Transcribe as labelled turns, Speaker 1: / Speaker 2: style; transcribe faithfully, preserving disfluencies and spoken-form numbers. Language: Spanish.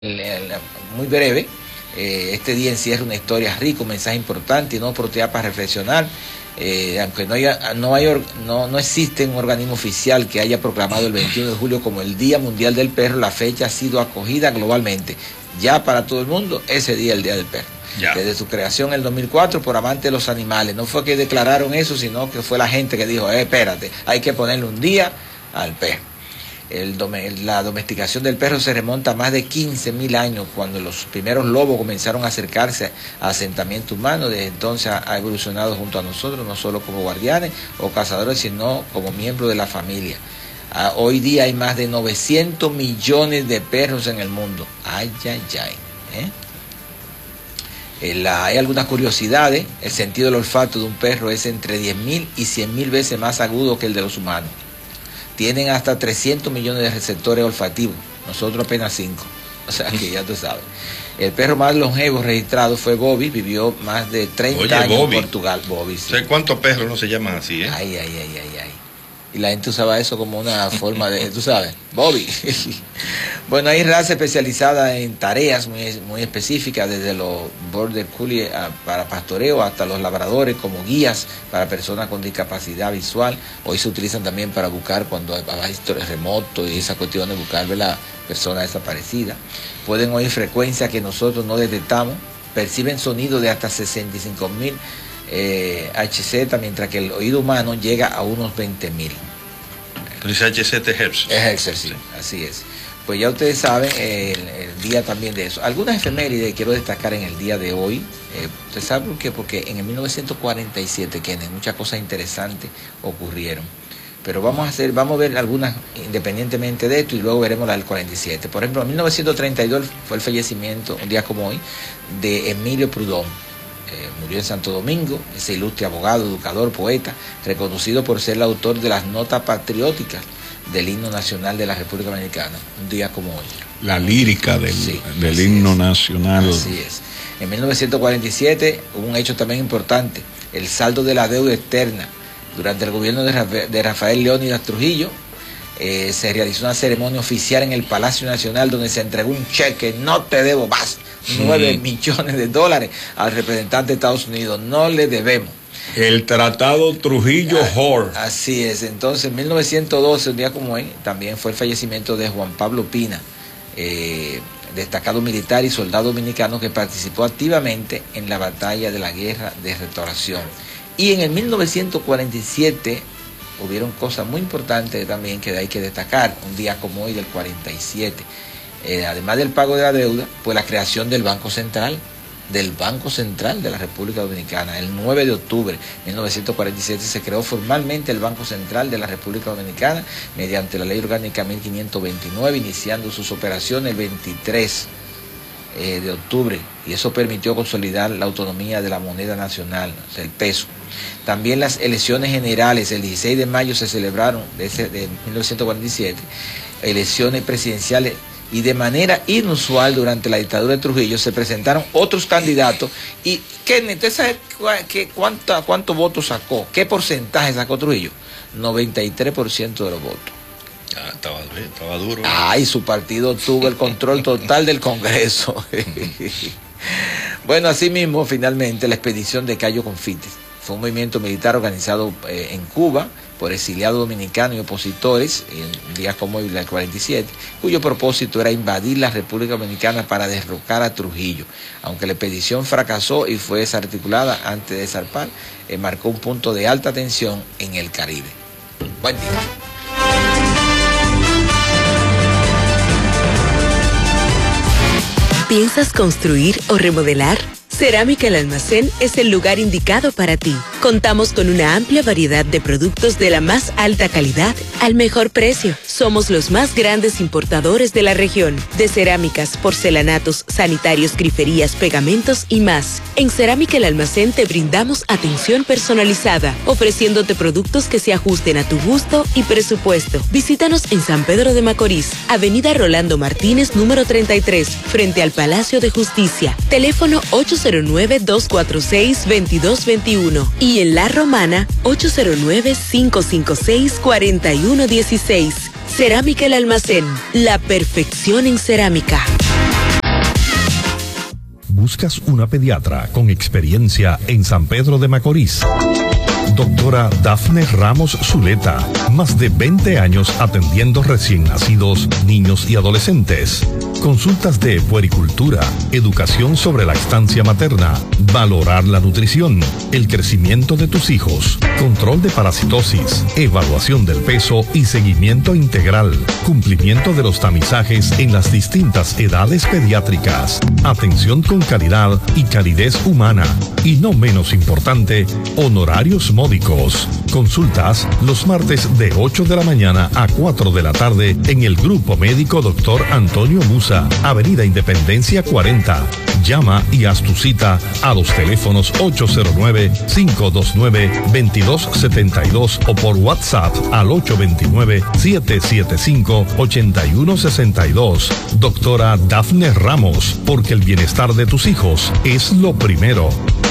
Speaker 1: Muy breve. Eh, este día encierra una historia rica, un mensaje importante y no oportunidad para reflexionar. Eh, aunque no, haya, no, hay, no, no existe un organismo oficial que haya proclamado el veintiuno de julio como el Día Mundial del Perro, la fecha ha sido acogida globalmente. Ya para todo el mundo, ese día es el Día del Perro. Ya. Desde su creación en el dos mil cuatro por amantes de los animales. No fue que declararon eso, sino que fue la gente que dijo, eh, espérate, hay que ponerle un día al perro. El, la domesticación del perro se remonta a más de quince mil años, cuando los primeros lobos comenzaron a acercarse a asentamientos humanos. Desde entonces ha evolucionado junto a nosotros, no solo como guardianes o cazadores, sino como miembros de la familia. Ah, hoy día hay más de novecientos millones de perros en el mundo. Ay, ay, ay. ¿eh? La, hay algunas curiosidades. El sentido del olfato de un perro es entre diez mil y cien mil veces más agudo que el de los humanos. Tienen hasta trescientos millones de receptores olfativos, nosotros apenas cinco, o sea que ya tú sabes. El perro más longevo registrado fue Bobby, vivió más de treinta Oye, años Bobby. en Portugal. Bobby, sí.
Speaker 2: ¿Cuántos perros no se llaman así, eh?
Speaker 1: Ay, ay, ay, ay, ay. Y la gente usaba eso como una forma de, tú sabes, Bobby. Bueno, hay raza especializada en tareas muy, muy específicas, desde los border collie para pastoreo hasta los labradores como guías para personas con discapacidad visual. Hoy se utilizan también para buscar cuando hay, hay historias remotos y esa cuestión de buscar la persona desaparecida. Pueden oír frecuencias que nosotros no detectamos, perciben sonidos de hasta sesenta y cinco mil Eh, H Z, mientras que el oído humano llega a unos veinte mil.
Speaker 2: Entonces H Z es Hertz.
Speaker 1: Es Hertz, sí, así es. Pues ya ustedes saben eh, el, el día también de eso. Algunas efemérides quiero destacar en el día de hoy. Eh, ¿Usted sabe por qué? Porque en el mil novecientos cuarenta y siete, que muchas cosas interesantes ocurrieron. Pero vamos a hacer, vamos a ver algunas independientemente de esto y luego veremos la del cuarenta y siete. Por ejemplo, en mil novecientos treinta y dos fue el fallecimiento, un día como hoy, de Emilio Proudhon. Eh, murió en Santo Domingo, ese ilustre abogado, educador, poeta, reconocido por ser el autor de las notas patrióticas del himno nacional de la República Dominicana, un día como hoy.
Speaker 3: La lírica del,
Speaker 1: sí,
Speaker 3: del himno
Speaker 1: es.
Speaker 3: nacional.
Speaker 1: Así es. En mil novecientos cuarenta y siete hubo un hecho también importante, el saldo de la deuda externa. Durante el gobierno de, Rafael, de Rafael Leónidas Trujillo, eh, se realizó una ceremonia oficial en el Palacio Nacional donde se entregó un cheque, no te debo más, nueve mm. millones de dólares al representante de Estados Unidos, no le debemos.
Speaker 3: El Tratado Trujillo-Hoare.
Speaker 1: Así es. Entonces, en mil novecientos doce, un día como hoy, también fue el fallecimiento de Juan Pablo Pina, eh, destacado militar y soldado dominicano que participó activamente en la batalla de la Guerra de Restauración. Y en el mil novecientos cuarenta y siete hubieron cosas muy importantes también que hay que destacar, un día como hoy del cuarenta y siete. Eh, además del pago de la deuda, pues la creación del Banco Central, del Banco Central de la República Dominicana. El nueve de octubre de mil novecientos cuarenta y siete se creó formalmente el Banco Central de la República Dominicana mediante la Ley Orgánica mil quinientos veintinueve, iniciando sus operaciones el veintitrés eh, de octubre, y eso permitió consolidar la autonomía de la moneda nacional, o sea, el peso. También las elecciones generales, el dieciséis de mayo se celebraron de, ese, de mil novecientos cuarenta y siete, elecciones presidenciales. Y de manera inusual, durante la dictadura de Trujillo, se presentaron otros candidatos. ¿Y qué, ¿sabes qué, cuánta, cuántos votos sacó? ¿Qué porcentaje sacó Trujillo? noventa y tres por ciento de los votos.
Speaker 2: Ah, estaba, estaba duro.
Speaker 1: Ah, y su partido tuvo el control total del Congreso. Bueno, así mismo, finalmente, la expedición de Cayo Confites fue un movimiento militar organizado eh, en Cuba por exiliados dominicanos y opositores, en días como hoy, el cuarenta y siete, cuyo propósito era invadir la República Dominicana para derrocar a Trujillo. Aunque la expedición fracasó y fue desarticulada antes de zarpar, eh, marcó un punto de alta tensión en el Caribe. Buen día.
Speaker 4: ¿Piensas construir o remodelar? Cerámica El Almacén es el lugar indicado para ti. Contamos con una amplia variedad de productos de la más alta calidad al mejor precio. Somos los más grandes importadores de la región, de cerámicas, porcelanatos, sanitarios, griferías, pegamentos y más. En Cerámica El Almacén te brindamos atención personalizada, ofreciéndote productos que se ajusten a tu gusto y presupuesto. Visítanos en San Pedro de Macorís, Avenida Rolando Martínez, número treinta y tres, frente al Palacio de Justicia. Teléfono ocho cero nueve, dos cuatro seis, dos dos dos uno y en La Romana ocho cero nueve, cinco cinco seis, cuatro uno uno seis. Cerámica El Almacén, la perfección en cerámica.
Speaker 5: buscas una pediatra con experiencia en San Pedro de Macorís. Doctora Dafne Ramos Zuleta, más de veinte años atendiendo recién nacidos, niños y adolescentes. Consultas de puericultura, educación sobre la lactancia materna, valorar la nutrición, el crecimiento de tus hijos, control de parasitosis, evaluación del peso y seguimiento integral, cumplimiento de los tamizajes en las distintas edades pediátricas, atención con calidad y calidez humana, y no menos importante, honorarios módicos. Consultas los martes de ocho de la mañana a cuatro de la tarde en el Grupo Médico Doctor Antonio Musa, Avenida Independencia cuarenta. Llama y haz tu cita a los teléfonos ocho cero nueve, cinco dos nueve, veintidós setenta y dos o por WhatsApp al ocho dos nueve, siete siete cinco, ocho uno seis dos. Doctora Dafne Ramos, porque el bienestar de tus hijos es lo primero.